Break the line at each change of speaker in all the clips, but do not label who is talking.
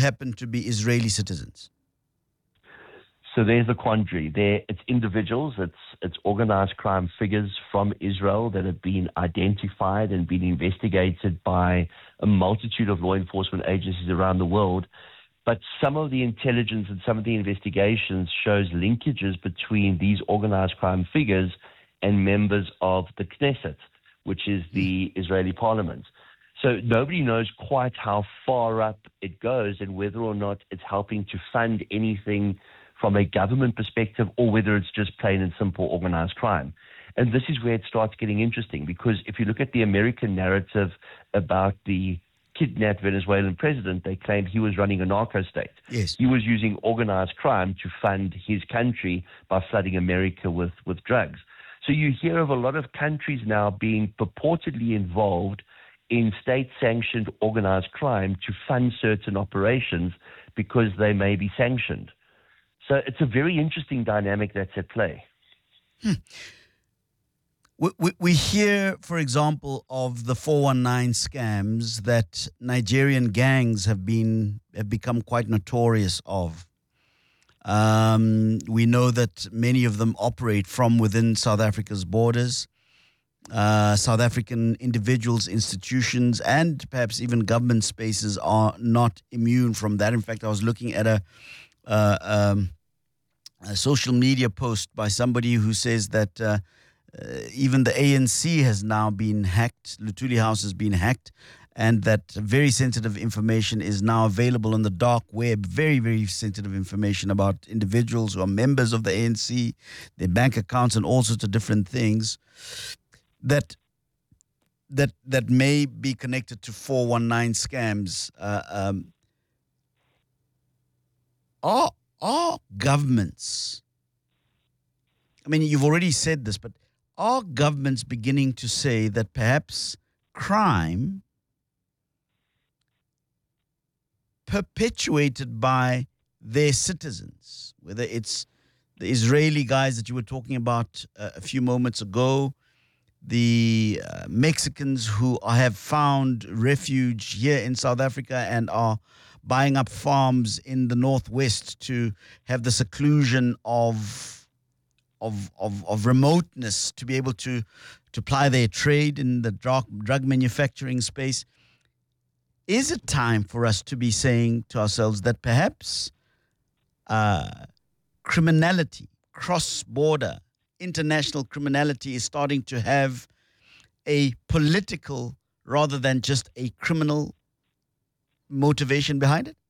happen to be Israeli citizens?
So there's the quandary. It's individuals, it's organized crime figures from Israel that have been identified and been investigated by a multitude of law enforcement agencies around the world. But some of the intelligence and some of the investigations shows linkages between these organized crime figures and members of the Knesset, which is the Israeli parliament. So nobody knows quite how far up it goes and whether or not it's helping to fund anything from a government perspective or whether it's just plain and simple organized crime. And this is where it starts getting interesting, because if you look at the American narrative about the kidnapped Venezuelan president, they claimed he was running a narco state.
Yes.
He was using organized crime to fund his country by flooding America with drugs. So you hear of a lot of countries now being purportedly involved in state-sanctioned organized crime to fund certain operations because they may be sanctioned. So it's a very interesting dynamic that's at play.
We hear, for example, of the 419 scams that Nigerian gangs have become quite notorious of. We know that many of them operate from within South Africa's borders. South African individuals, institutions, and perhaps even government spaces are not immune from that. In fact, I was looking at a social media post by somebody who says that even the ANC has now been hacked, Luthuli House has been hacked, and that very sensitive information is now available on the dark web, very, very sensitive information about individuals who are members of the ANC, their bank accounts and all sorts of different things that may be connected to 419 scams. Are governments, I mean, you've already said this, but are governments beginning to say that perhaps crime perpetuated by their citizens, whether it's the Israeli guys that you were talking about a few moments ago, the Mexicans who have found refuge here in South Africa and are buying up farms in the Northwest to have the seclusion of remoteness to be able to ply their trade in the drug manufacturing space. Is it time for us to be saying to ourselves that perhaps criminality, cross-border, international criminality is starting to have a political rather than just a criminal motivation behind it?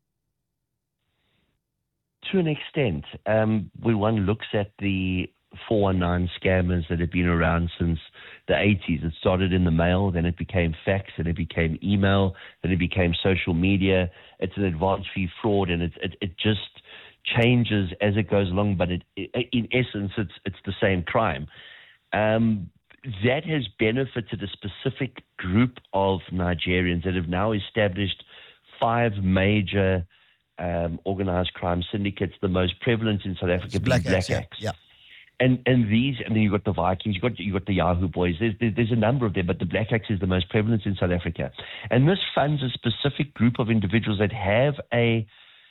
To an extent. When one looks at the 419 scammers that have been around since the 80s, it started in the mail, then it became fax, then it became email, then it became social media. It's an advance fee fraud, and it just changes as it goes along, but in essence, it's the same crime. That has benefited a specific group of Nigerians that have now established 5 major organized crime syndicates, the most prevalent in South Africa being Black Axe.
Yeah.
And these, and then you've got the Vikings, you've got the Yahoo boys. There's a number of them, but the Black Axe is the most prevalent in South Africa. And this funds a specific group of individuals that have a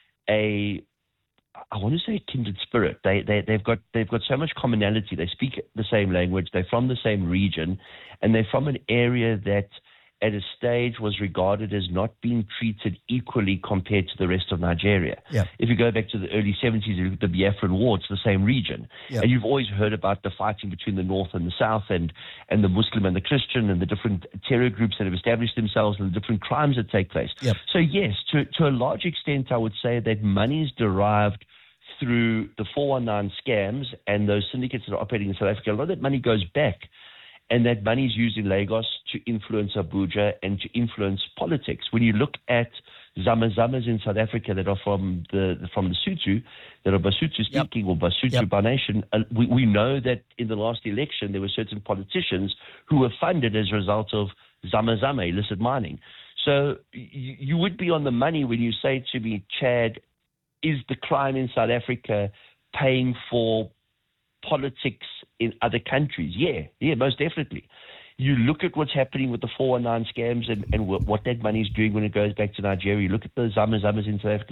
I want to say kindred spirit. They've got so much commonality. They speak the same language. They're from the same region, and they're from an area that at a stage was regarded as not being treated equally compared to the rest of Nigeria.
Yeah.
If you go back to the early 70s, you look at the Biafran War, it's the same region.
Yeah.
And you've always heard about the fighting between the North and the South and the Muslim and the Christian and the different terror groups that have established themselves and the different crimes that take place.
Yep.
So yes, to a large extent, I would say that money is derived through the 419 scams and those syndicates that are operating in South Africa. A lot of that money goes back, and that money is used in Lagos to influence Abuja and to influence politics. When you look at Zama-Zamas in South Africa that are from the Sotho, that are Basotho speaking or Basotho by nation, we know that in the last election there were certain politicians who were funded as a result of Zama-Zama, illicit mining. So you would be on the money when you say to me, Chad, is the crime in South Africa paying for politics in other countries? Yeah, most definitely. You look at what's happening with the 419 scams and what that money is doing when it goes back to Nigeria. You look at the Zama-Zamas in South Africa